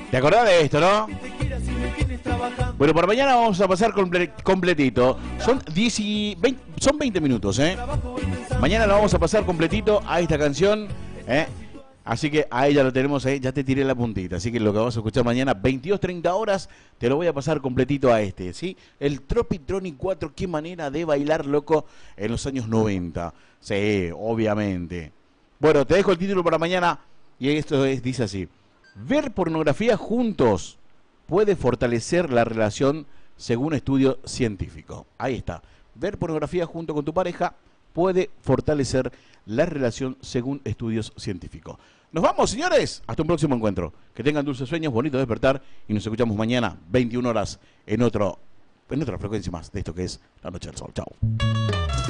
¿Te acordás de esto, no? Bueno, por mañana vamos a pasar completito. Son 20 minutos, ¿eh? Mañana lo vamos a pasar completito a esta canción, ¿eh? Así que ahí ya lo tenemos, ya te tiré la puntita. Así que lo que vamos a escuchar mañana, 22:30 horas, te lo voy a pasar completito a este, ¿sí? El Tropitronic 4, qué manera de bailar, loco, en los años 90. Sí, obviamente. Bueno, te dejo el título para mañana y esto dice así. Ver pornografía juntos puede fortalecer la relación según estudio científico. Ahí está. Ver pornografía junto con tu pareja puede fortalecer la relación según estudios científicos. Nos vamos, señores. Hasta un próximo encuentro. Que tengan dulces sueños, bonito despertar y nos escuchamos mañana, 21 horas, en otra frecuencia más de esto que es La Noche del Sol. Chao.